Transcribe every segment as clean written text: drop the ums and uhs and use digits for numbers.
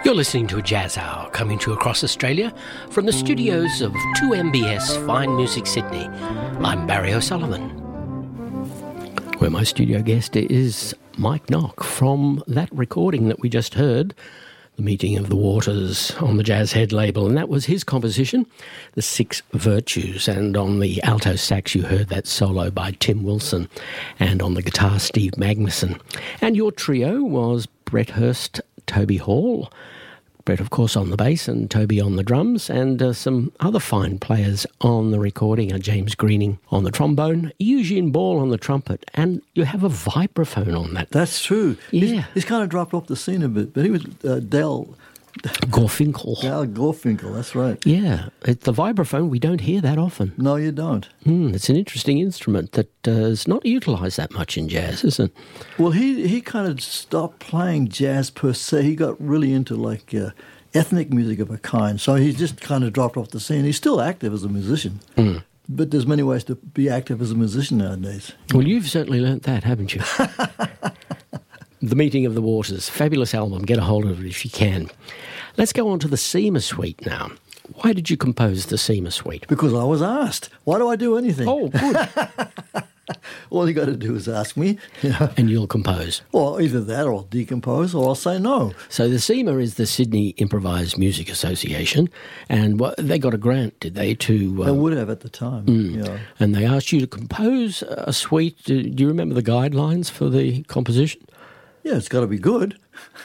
You're listening to a Jazz Hour coming to you across Australia from the studios of 2MBS Fine Music Sydney. I'm Barry O'Sullivan. Where my studio guest is Mike Nock from that recording that we just heard, The Meeting of the Waters on the Jazz Head label, and that was his composition, The Six Virtues. And on the alto sax you heard that solo by Tim Wilson, and on the guitar Steve Magnuson. And your trio was Brett Hurst, Toby Hall, Brett, of course, on the bass and Toby on the drums, and some other fine players on the recording are James Greening on the trombone, Eugene Ball on the trumpet, and you have a vibraphone on that. That's true. Yeah. He's kind of dropped off the scene a bit, but he was Dale Gorfinkel. Dale Gorfinkel, that's right. Yeah, the vibraphone, we don't hear that often. No, you don't. It's an interesting instrument that is not utilised that much in jazz, isn't it? Well, he kind of stopped playing jazz per se. He got really into ethnic music of a kind, so he just kind of dropped off the scene. He's still active as a musician, but there's many ways to be active as a musician nowadays. Well, you've certainly learnt that, haven't you? The Meeting of the Waters, fabulous album. Get a hold of it if you can. Let's go on to the Seamer Suite now. Why did you compose the Seamer Suite? Because I was asked. Why do I do anything? Oh, good. All you got to do is ask me. And you'll compose. Or either that or I'll decompose or I'll say no. So the Seamer is the Sydney Improvised Music Association, and they got a grant, did they, to... They would have at the time. Yeah. And they asked you to compose a suite. Do you remember the guidelines for the composition? Yeah, it's got to be good.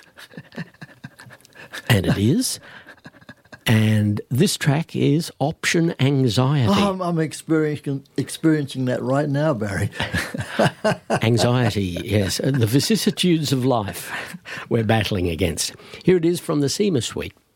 And it is. And this track is Option Anxiety. I'm experiencing that right now, Barry. Anxiety, yes. The vicissitudes of life we're battling against. Here it is from the Seamer Suite.